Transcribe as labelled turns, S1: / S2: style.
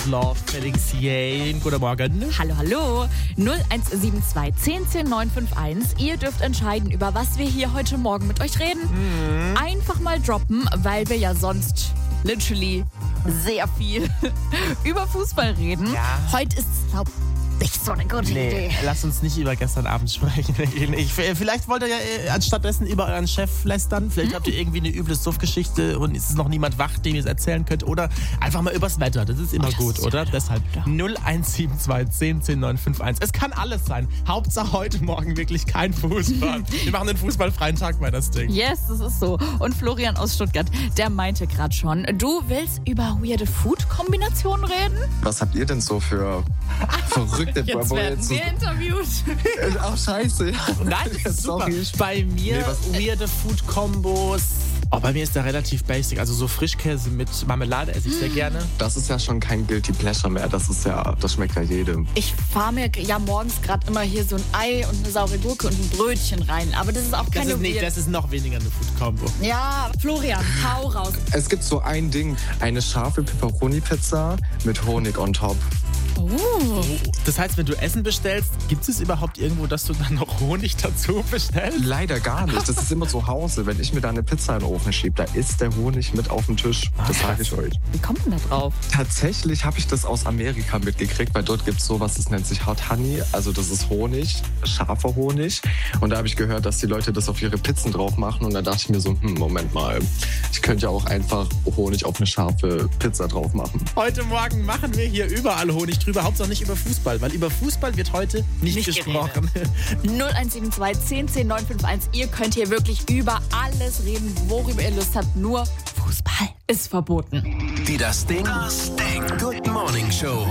S1: Love, Felix Jane. Guten Morgen.
S2: Hallo. 0172 10 10 951. Ihr dürft entscheiden, über was wir hier heute Morgen mit euch reden. Einfach mal droppen, weil wir ja sonst literally sehr viel über Fußball reden.
S1: Ja.
S2: Heute ist es, glaube ich, nicht so eine gute Idee.
S1: Lass uns nicht über gestern Abend sprechen. Vielleicht wollt ihr ja anstattdessen über euren Chef lästern. Vielleicht habt ihr irgendwie eine üble Suffgeschichte und es ist noch niemand wach, dem ihr es erzählen könnt. Oder einfach mal übers Wetter. Das ist immer gut, oder? Deshalb 0172 10 10 951. Es kann alles sein. Hauptsache heute Morgen wirklich kein Fußball. Wir machen den fußballfreien Tag bei das Ding.
S2: Yes, das ist so. Und Florian aus Stuttgart, der meinte gerade schon, du willst über weirde Food-Kombinationen reden?
S3: Was habt ihr denn so für verrückte
S2: Jetzt werden wir interviewt.
S3: Ach, scheiße.
S1: Nein, das ist super.
S3: Sorry.
S1: Bei mir weirde Food-Kombos. Oh, bei mir ist der relativ basic. Also so Frischkäse mit Marmelade esse ich sehr gerne.
S3: Das ist ja schon kein Guilty Pleasure mehr. Das schmeckt ja jedem.
S2: Ich fahre mir ja morgens gerade immer hier so ein Ei und eine saure Gurke und ein Brötchen rein. Aber das ist auch keine
S1: Das ist noch weniger eine Food-Combo.
S2: Ja, Florian, hau raus.
S3: Es gibt so ein Ding, eine scharfe Pepperoni-Pizza mit Honig on top.
S1: Das heißt, wenn du Essen bestellst, gibt es überhaupt irgendwo, dass du dann noch Honig dazu bestellst?
S3: Leider gar nicht. Das ist immer zu Hause. Wenn ich mir da eine Pizza in den Ofen schiebe, da ist der Honig mit auf dem Tisch. Das sage ich euch.
S2: Wie kommt man da drauf?
S3: Tatsächlich habe ich das aus Amerika mitgekriegt, weil dort gibt es sowas, das nennt sich Hot Honey. Also das ist Honig, scharfer Honig. Und da habe ich gehört, dass die Leute das auf ihre Pizzen drauf machen. Und da dachte ich mir so, Moment mal, ich könnte ja auch einfach Honig auf eine scharfe Pizza drauf machen.
S1: Heute Morgen machen wir hier überall Honig drüber. Hauptsache nicht über Fußball, weil über Fußball wird heute nicht gesprochen.
S2: 0172 10 10 951. Ihr könnt hier wirklich über alles reden, worüber ihr Lust habt. Nur Fußball ist verboten.
S4: Die Das Ding. Good Morning Show.